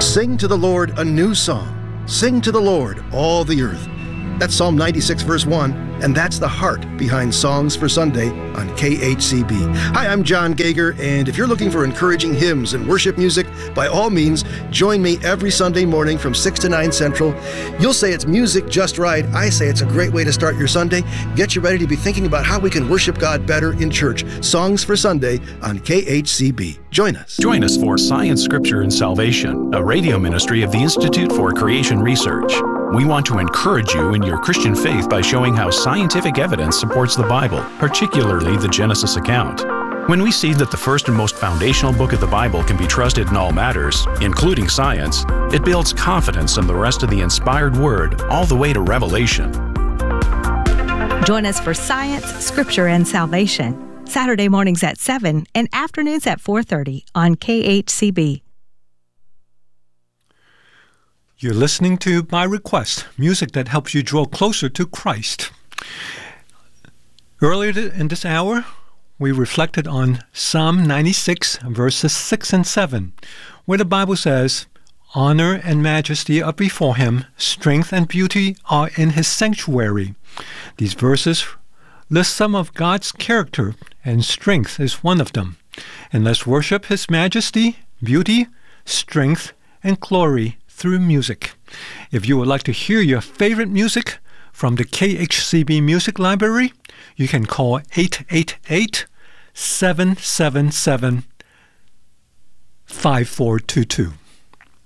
Sing to the Lord a new song. Sing to the Lord, all the earth. That's Psalm 96, verse 1, and that's the heart behind Songs for Sunday on KHCB. Hi, I'm John Gager, and if you're looking for encouraging hymns and worship music, by all means, join me every Sunday morning from 6 to 9 Central. You'll say it's music just right. I say it's a great way to start your Sunday. Get you ready to be thinking about how we can worship God better in church. Songs for Sunday on KHCB. Join us. Join us for Science, Scripture, and Salvation, a radio ministry of the Institute for Creation Research. We want to encourage you in your Christian faith by showing how scientific evidence supports the Bible, particularly the Genesis account. When we see that the first and most foundational book of the Bible can be trusted in all matters, including science, it builds confidence in the rest of the inspired Word all the way to Revelation. Join us for Science, Scripture, and Salvation, Saturday mornings at 7 and afternoons at 4:30 on KHCB. You're listening to By Request, music that helps you draw closer to Christ. Earlier in this hour, we reflected on Psalm 96, verses 6 and 7, where the Bible says, "Honor and majesty are before him, strength and beauty are in his sanctuary." These verses list some of God's character, and strength is one of them. And let's worship his majesty, beauty, strength, and glory through music. If you would like to hear your favorite music from the KHCB Music Library, you can call 888-777-5422.